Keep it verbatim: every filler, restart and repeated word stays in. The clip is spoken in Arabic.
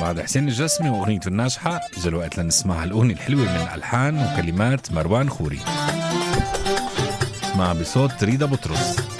بعد حسين الجسمي وأغنيته الناجحة. إجا الوقت لنسمعها الأغنية الحلوة من ألحان وكلمات مروان خوري، مع بصوت ريدا بطرس.